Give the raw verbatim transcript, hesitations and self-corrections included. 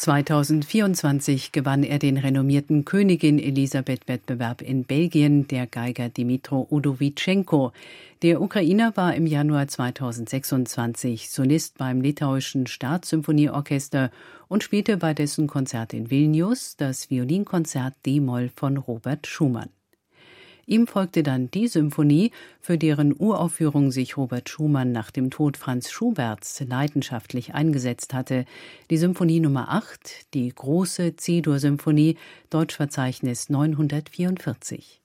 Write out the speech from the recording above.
zweitausendvierundzwanzig gewann er den renommierten Königin-Elisabeth-Wettbewerb in Belgien, der Geiger Dmytro Udowitschenko. Der Ukrainer war im Januar zweitausendsechsundzwanzig Solist beim litauischen Staatssymphonieorchester und spielte bei dessen Konzert in Vilnius das Violinkonzert D-Moll von Robert Schumann. Ihm folgte dann die Symphonie, für deren Uraufführung sich Robert Schumann nach dem Tod Franz Schuberts leidenschaftlich eingesetzt hatte, die Symphonie Nummer acht, die große C-Dur-Symphonie, Deutschverzeichnis neunhundertvierundvierzig.